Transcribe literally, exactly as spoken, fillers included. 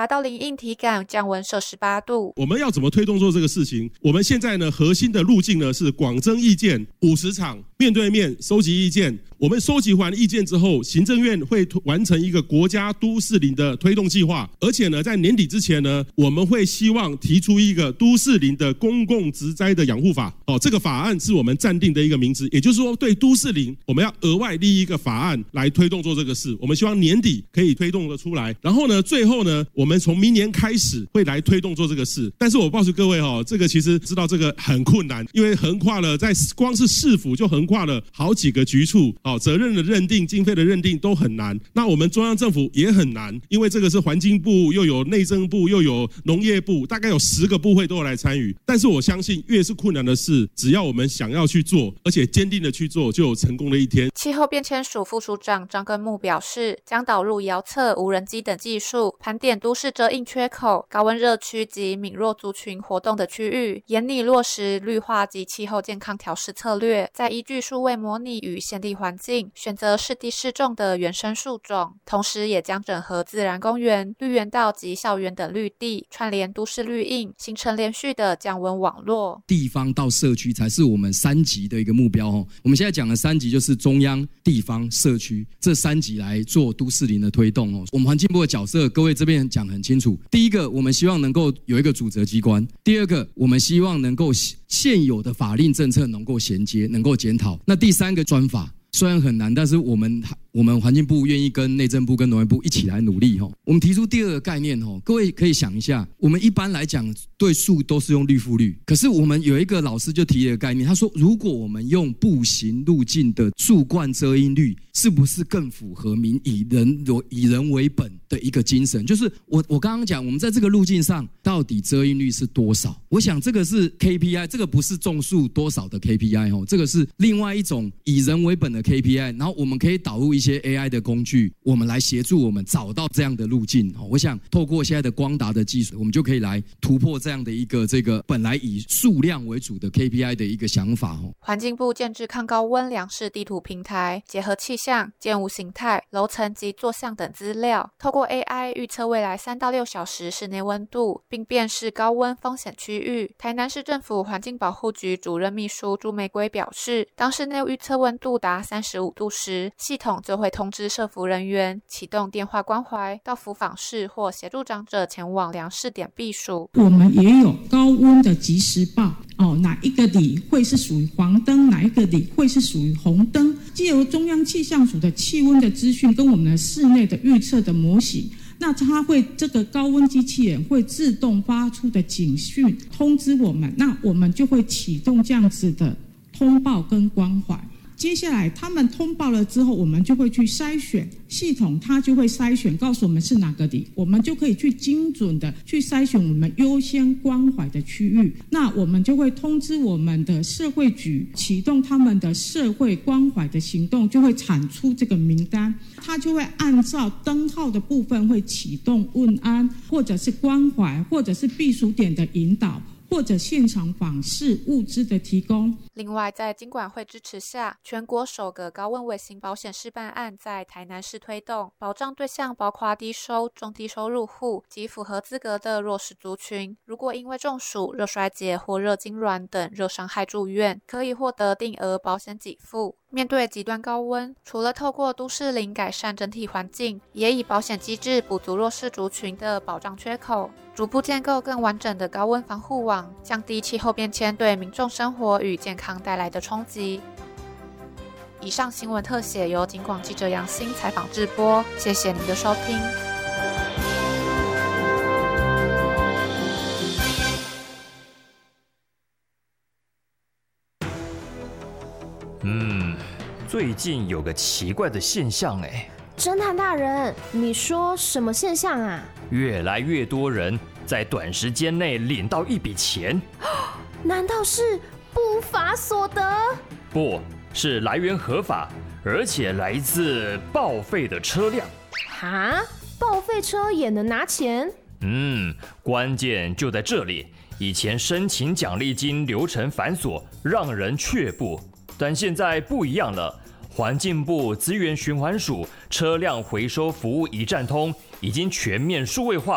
达到零硬体感，降温摄氏八度。 我们要怎么推动做这个事情？我们现在呢，核心的路径呢是广征意见，五十场面对面收集意见。我们收集完意见之后，行政院会完成一个国家都市林的推动计划，而且呢，在年底之前呢，我们会希望提出一个都市林的公共植栽的养护法。哦，这个法案是我们暂定的一个名字，也就是说，对都市林，我们要额外立一个法案来推动做这个事。我们希望年底可以推动的出来，然后呢，最后呢，我们从明年开始会来推动做这个事。但是我告诉各位哦，这个其实知道这个很困难，因为横跨了在光是市府就横跨了好几个局处。哦，责任的认定、经费的认定都很难。那我们中央政府也很难，因为这个是环境部，又有内政部，又有农业部，大概有十个部会都有来参与。但是我相信，越是困难的事，只要我们想要去做，而且坚定的去做，就有成功的一天。 气候变迁署副署长张根木表示，将导入遥测、无人机等技术，盘点都市遮阴缺口、高温热区及敏弱族群活动的区域，严拟落实绿化及气候健康调试策略，再依据数位模拟与现地环境，选择适地适种的原生树种，同时也将整合自然公园、绿园道及校园等绿地，串联都市绿荫，形成连续的降温网络。 地方到社区才是我们三级的一个目标哦。我们现在讲的三级就是中央、地方、社区这三级来做都市林的推动哦。我们环境部的角色，各位这边讲很清楚。第一个，我们希望能够有一个主责机关；第二个，我们希望能够现有的法令政策能够衔接、能够检讨。那第三个专法。虽然很难，但是我们我们环境部愿意跟内政部跟农业部一起来努力。我们提出第二个概念，各位可以想一下，我们一般来讲对树都是用绿覆率，可是我们有一个老师就提了一个概念，他说如果我们用步行路径的树冠遮阴率，是不是更符合民以人以人为本的一个精神？就是我我刚刚讲，我们在这个路径上到底遮阴率是多少？我想这个是 K P I， 这个不是种树多少的 K P I， 这个是另外一种以人为本的 K P I， 然后我们可以导入一些 A I 的工具，我们来协助我们找到这样的路径。我想透过现在的光达的技术，我们就可以来突破这样的一个这个本来以数量为主的 K P I 的一个想法。 环境部建置抗高温量视地图平台，结合气象、建物形态、楼层及坐向等资料，透过 A I 预测未来三到六小时室内温度，并辨识高温风险区域。台南市政府环境保护局主任秘书朱玫瑰表示，当室内预测温度达三十五度时，系统就会通知社福人员启动电话关怀，到辅访室或协助长者前往量视点避暑。 我们也有高温的即时报哦，哪一个里会是属于黄灯，哪一个里会是属于红灯，藉由中央气象署的气温的资讯跟我们的室内的预测的模型，那它会这个高温机器人会自动发出的警讯通知我们，那我们就会启动这样子的通报跟关怀。接下来他们通报了之后，我们就会去筛选，系统它就会筛选告诉我们是哪个里，我们就可以去精准的去筛选我们优先关怀的区域。那我们就会通知我们的社会局启动他们的社会关怀的行动，就会产出这个名单，它就会按照灯号的部分会启动问安，或者是关怀，或者是避暑点的引导，或者现场访视物资的提供。 另外，在金管会支持下，全国首个高温微型保险示范案在台南市推动，保障对象包括低收、中低收入户及符合资格的弱势族群。如果因为中暑、热衰竭或热痉挛等热伤害住院，可以获得定额保险给付。面对极端高温，除了透过都市林改善整体环境，也以保险机制补足弱势族群的保障缺口，逐步建构更完整的高温防护网，降低气候变迁对民众生活与健康带来的冲击。以上新闻特写由警广记者杨欣采访制播，谢谢您的收听。 嗯，最近有个奇怪的现象哎。 侦探大人，你说什么现象啊？ 越来越多人在短时间内领到一笔钱。 难道是不法所得？ 不是，来源合法，而且来自报废的车辆。 哈？报废车也能拿钱？ 嗯，关键就在这里。以前申请奖励金流程繁琐，让人却步。但现在不一样了，环境部资源循环署车辆回收服务一站通已经全面数位化。